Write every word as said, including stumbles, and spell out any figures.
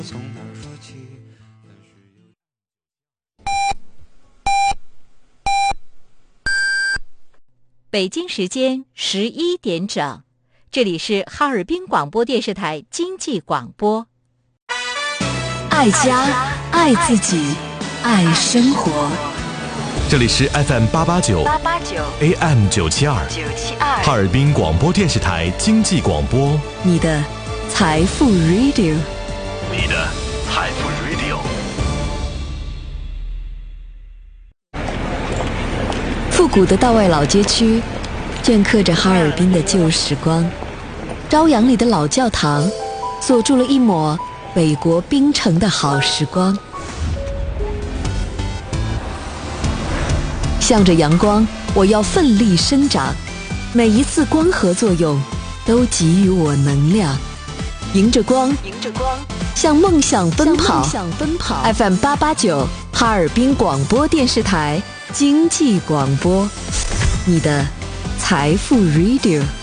北京时间十一点整，这里是哈尔滨广播电视台经济广播。 爱家，爱自己，爱生活。 这里是 F M 八八九 A M 九七二哈尔滨广播电视台经济广播， 你的财富 Radio， 你的财富 Radio。 复古的道外老街区镌刻着哈尔滨的旧时光，朝阳里的老教堂锁住了一抹北国冰城的好时光。向着阳光，我要奋力生长，每一次光合作用都给予我能量，迎着光，迎着光，向梦想奔跑。F M 八八九哈尔滨广播电视台经济广播，你的财富 Radio。